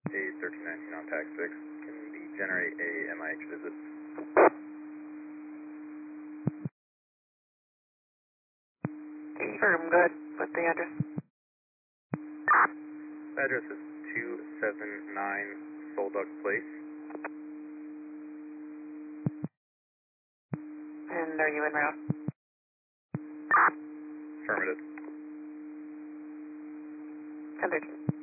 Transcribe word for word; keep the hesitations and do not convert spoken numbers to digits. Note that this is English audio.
A thirteen nineteen on Pac six. Can we generate a M I H visit? Confirm, good. What's the address? The address is two seven nine Solduck Place. And are you en route? Affirmative. ten thirteen.